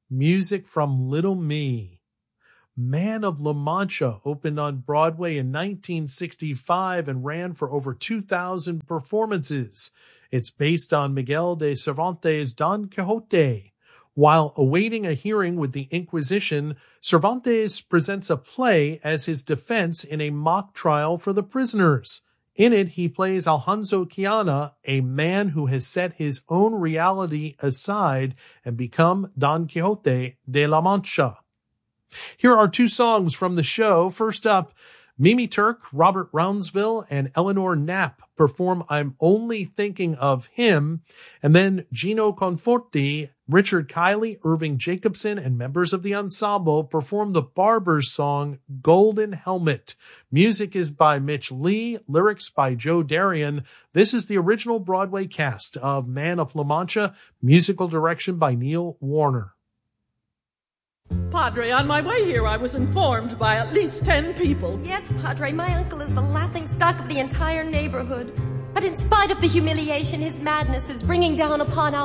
music from Little Me. Man of La Mancha opened on Broadway in 1965 and ran for over 2,000 performances. It's based on Miguel de Cervantes' Don Quixote. While awaiting a hearing with the Inquisition, Cervantes presents a play as his defense in a mock trial for the prisoners. In it, he plays Alonso Quijano, a man who has set his own reality aside and become Don Quixote de la Mancha. Here are two songs from the show. First up, Mimi Turk, Robert Rounsville, and Eleanor Knapp perform I'm Only Thinking of Him. And then Gino Conforti, Richard Kiley, Irving Jacobson, and members of the ensemble perform the Barbers song Golden Helmet. Music is by Mitch Lee, lyrics by Joe Darian. This is the original Broadway cast of Man of La Mancha, musical direction by Neil Warner. Padre, on my way here I was informed by at least 10 people. Yes, Padre, my uncle is the laughingstock of the entire neighborhood. But in spite of the humiliation his madness is bringing down upon our